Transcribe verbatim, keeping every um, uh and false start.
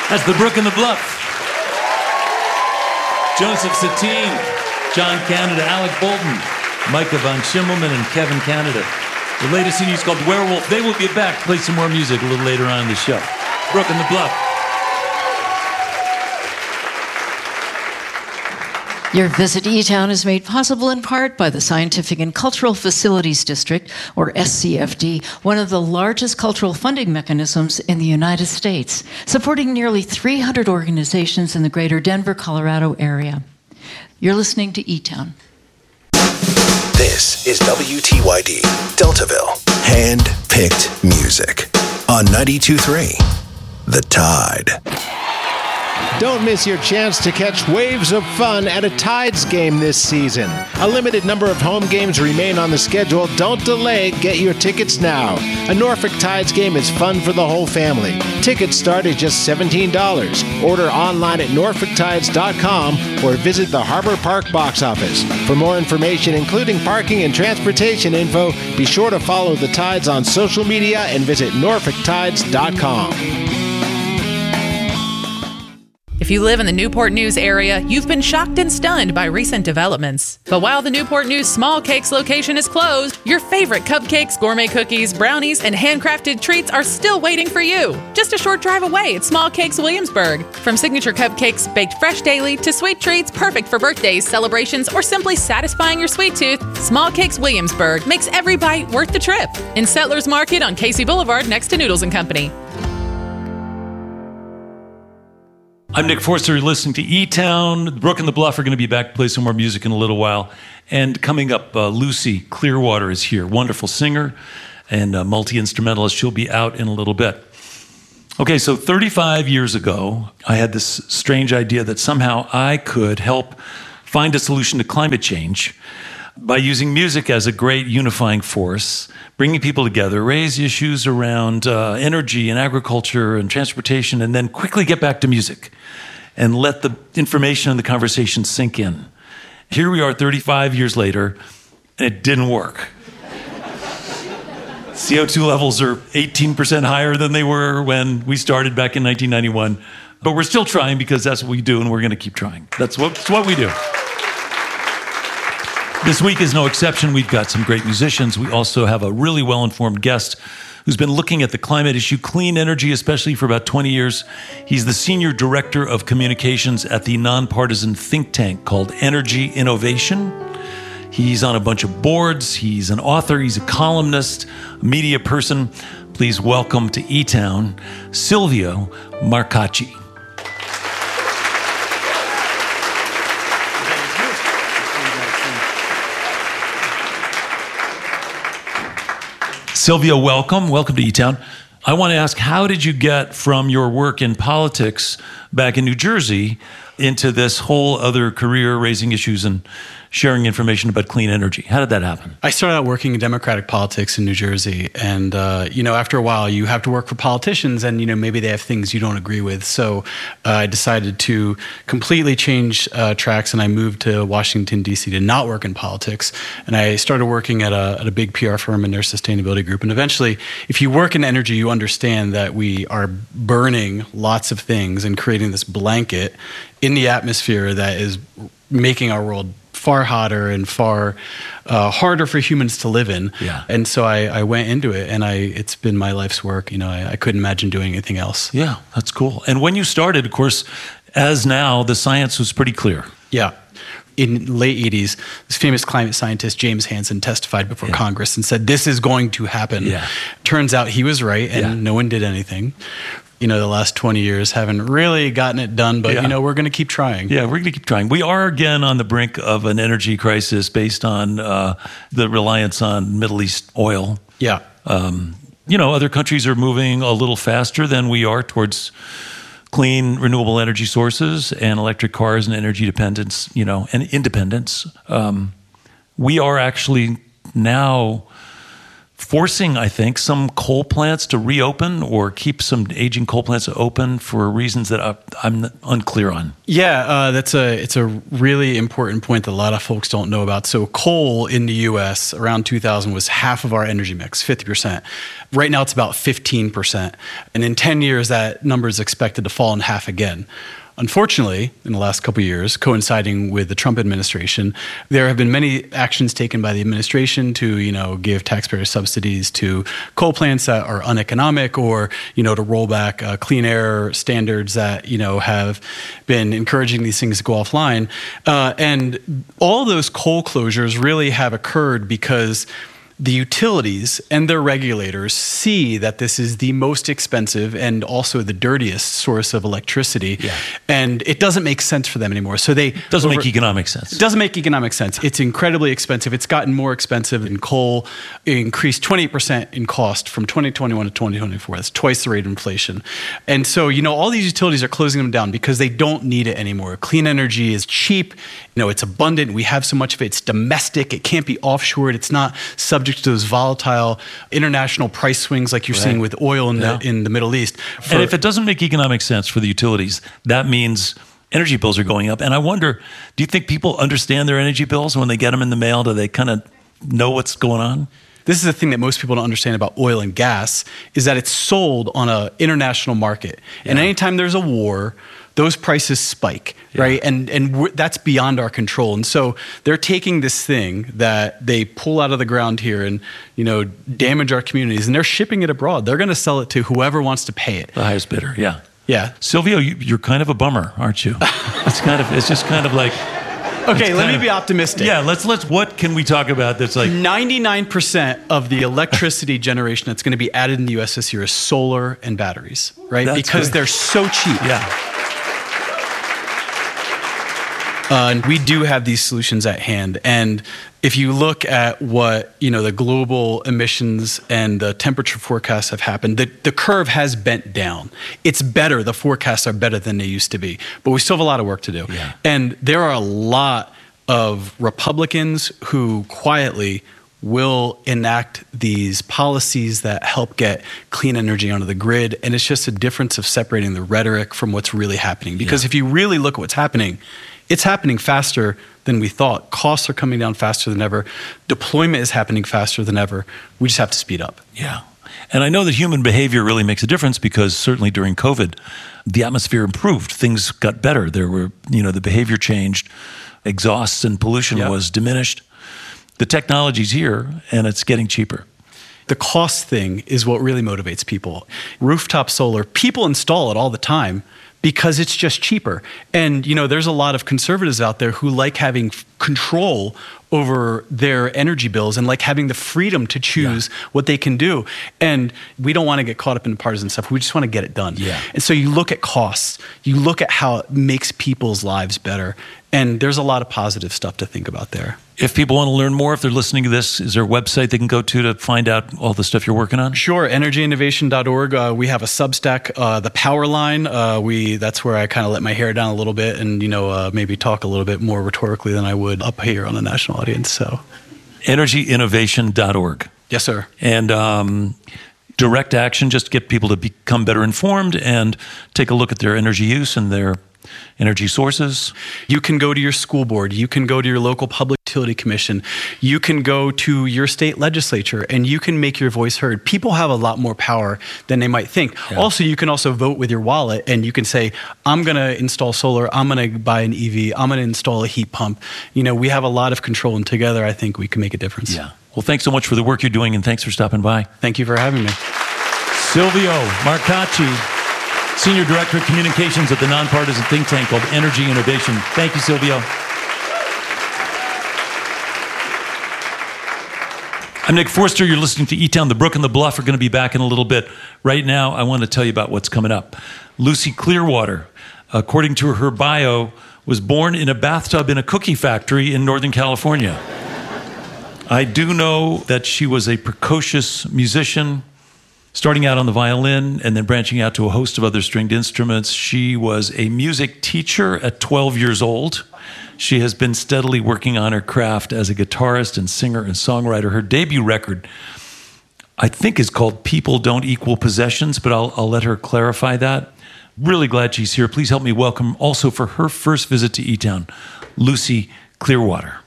That's the Brook and the Bluff. Joseph Satine, John Canada, Alec Bolton, Micah von Schimmelman, and Kevin Canada. The latest C D is called Werewolf. They will be back to play some more music a little later on in the show. Brook and the Bluff. Your visit to E-Town is made possible in part by the Scientific and Cultural Facilities District, or S C F D, one of the largest cultural funding mechanisms in the United States, supporting nearly three hundred organizations in the greater Denver, Colorado area. You're listening to E-Town. This is W T Y D, Deltaville. Hand-picked music on ninety-two point three, The Tide. Don't miss your chance to catch waves of fun at a Tides game this season. A limited number of home games remain on the schedule. Don't delay. Get your tickets now. A Norfolk Tides game is fun for the whole family. Tickets start at just seventeen dollars. Order online at norfolk tides dot com or visit the Harbor Park box office. For more information, including parking and transportation info, be sure to follow the Tides on social media and visit norfolk tides dot com. If you live in the Newport News area, you've been shocked and stunned by recent developments. But while the Newport News Small Cakes location is closed, your favorite cupcakes, gourmet cookies, brownies, and handcrafted treats are still waiting for you. Just a short drive away at Small Cakes Williamsburg. From signature cupcakes baked fresh daily to sweet treats perfect for birthdays, celebrations, or simply satisfying your sweet tooth, Small Cakes Williamsburg makes every bite worth the trip. In Settlers Market on Casey Boulevard next to Noodles and Company. I'm Nick Forster. You're listening to E-Town. Brook and the Bluff are going to be back to play some more music in a little while. And coming up, uh, Lucy Clearwater is here. Wonderful singer and uh, multi-instrumentalist. She'll be out in a little bit. Okay, so thirty-five years ago, I had this strange idea that somehow I could help find a solution to climate change by using music as a great unifying force, bringing people together, raise issues around uh, energy and agriculture and transportation, and then quickly get back to music and let the information and the conversation sink in. Here we are thirty-five years later, and it didn't work. C O two levels are eighteen percent higher than they were when we started back in nineteen ninety-one, but we're still trying because that's what we do, and we're going to keep trying. That's what, that's what we do. This week is no exception. We've got some great musicians. We also have a really well-informed guest who's been looking at the climate issue, clean energy especially, for about twenty years. He's the Senior Director of Communications at the nonpartisan think tank called Energy Innovation. He's on a bunch of boards. He's an author. He's a columnist, a media person. Please welcome to E-Town, Silvio Marcacci. Silvio, welcome. Welcome to E-Town. I want to ask, how did you get from your work in politics back in New Jersey into this whole other career, raising issues and sharing information about clean energy? How did that happen? I started out working in Democratic politics in New Jersey. And, uh, you know, after a while, you have to work for politicians and, you know, maybe they have things you don't agree with. So uh, I decided to completely change uh, tracks, and I moved to Washington, D C to not work in politics. And I started working at a, at a big P R firm in their sustainability group. And eventually, if you work in energy, you understand that we are burning lots of things and creating this blanket in the atmosphere that is making our world far hotter and far uh, harder for humans to live in. Yeah. And so I, I went into it, and I it's been my life's work. You know, I, I couldn't imagine doing anything else. Yeah, that's cool. And when you started, of course, as now, the science was pretty clear. Yeah. In the late eighties, this famous climate scientist, James Hansen, testified before yeah. Congress and said, this is going to happen. Yeah. Turns out he was right, and yeah. no one did anything. You know, the last twenty years haven't really gotten it done, but, yeah. you know, we're going to keep trying. Yeah, we're going to keep trying. We are, again, on the brink of an energy crisis based on uh, the reliance on Middle East oil. Yeah. Um, you know, other countries are moving a little faster than we are towards clean, renewable energy sources and electric cars and energy dependence, you know, and independence. Um, we are actually now forcing, I think, some coal plants to reopen or keep some aging coal plants open for reasons that I, I'm unclear on. Yeah, uh, that's a it's a really important point that a lot of folks don't know about. So coal in the U S around two thousand was half of our energy mix, fifty percent. Right now it's about fifteen percent. And in ten years, that number is expected to fall in half again. Unfortunately, in the last couple of years, coinciding with the Trump administration, there have been many actions taken by the administration to, you know, give taxpayer subsidies to coal plants that are uneconomic, or, you know, to roll back uh, clean air standards that, you know, have been encouraging these things to go offline. Uh, and all those coal closures really have occurred because the utilities and their regulators see that this is the most expensive and also the dirtiest source of electricity. Yeah. And it doesn't make sense for them anymore. So they doesn't over, make economic sense. It doesn't make economic sense. It's incredibly expensive. It's gotten more expensive in coal. It increased twenty percent in cost from twenty twenty-one to twenty twenty-four. That's twice the rate of inflation. And so, you know, all these utilities are closing them down because they don't need it anymore. Clean energy is cheap. You know, it's abundant. We have so much of it. It's domestic. It can't be offshored. It's not subject to those volatile international price swings like you're right. seeing with oil in, yeah. the, in the Middle East. For, and if it doesn't make economic sense for the utilities, that means energy bills are going up. And I wonder, do you think people understand their energy bills when they get them in the mail? Do they kind of know what's going on? This is the thing that most people don't understand about oil and gas, is that it's sold on an international market. Yeah. And anytime there's a war, those prices spike, yeah. right? And and that's beyond our control. And so they're taking this thing that they pull out of the ground here and, you know, damage our communities, and they're shipping it abroad. They're going to sell it to whoever wants to pay it. The highest bidder, yeah. Yeah. Silvio, you, you're kind of a bummer, aren't you? It's kind of, it's just kind of like... Okay, let me of, be optimistic. Yeah, let's, let's, what can we talk about that's like... ninety-nine percent of the electricity generation that's going to be added in the U S this year is solar and batteries, right? That's because good. They're so cheap. Yeah. Uh, and we do have these solutions at hand. And if you look at what, you know, the global emissions and the temperature forecasts have happened, the, the curve has bent down. It's better. The forecasts are better than they used to be. But we still have a lot of work to do. Yeah. And there are a lot of Republicans who quietly will enact these policies that help get clean energy onto the grid. And it's just a difference of separating the rhetoric from what's really happening. Because yeah. if you really look at what's happening, it's happening faster than we thought. Costs are coming down faster than ever. Deployment is happening faster than ever. We just have to speed up. Yeah. And I know that human behavior really makes a difference, because certainly during COVID, the atmosphere improved. Things got better. There were, you know, the behavior changed. Exhausts and pollution yep. was diminished. The technology's here, and it's getting cheaper. The cost thing is what really motivates people. Rooftop solar, people install it all the time because it's just cheaper. And, you know, there's a lot of conservatives out there who like having f- control over their energy bills and like having the freedom to choose yeah. what they can do. And we don't want to get caught up in partisan stuff. We just want to get it done. Yeah. And so you look at costs, you look at how it makes people's lives better. And there's a lot of positive stuff to think about there. If people want to learn more, if they're listening to this, is there a website they can go to to find out all the stuff you're working on? Sure, energy innovation dot org. Uh, we have a Substack, uh, the Power Line. Uh, we that's where I kind of let my hair down a little bit and, you know, uh, maybe talk a little bit more rhetorically than I would up here on a national audience. So, energy innovation dot org. Yes, sir. And um, direct action, just to get people to become better informed and take a look at their energy use and their energy sources. You can go to your school board. You can go to your local public utility commission. You can go to your state legislature, and you can make your voice heard. People have a lot more power than they might think. Yeah. Also, you can also vote with your wallet, and you can say, I'm going to install solar. I'm going to buy an E V. I'm going to install a heat pump. You know, we have a lot of control, and together I think we can make a difference. Yeah. Well, thanks so much for the work you're doing, and thanks for stopping by. Thank you for having me. Silvio Marcacci, Senior Director of Communications at the nonpartisan think tank called Energy Innovation. Thank you, Silvio. I'm Nick Forster. You're listening to E-Town. The Brook and the Bluff are going to be back in a little bit. Right now, I want to tell you about what's coming up. Lucy Clearwater, according to her bio, was born in a bathtub in a cookie factory in Northern California. I do know that she was a precocious musician, starting out on the violin and then branching out to a host of other stringed instruments. She was a music teacher at twelve years old. She has been steadily working on her craft as a guitarist and singer and songwriter. Her debut record I think is called People Don't Equal Possessions, but I'll, I'll let her clarify that. Really glad she's here. Please help me welcome also for her first visit to E-Town, Lucy Clearwater.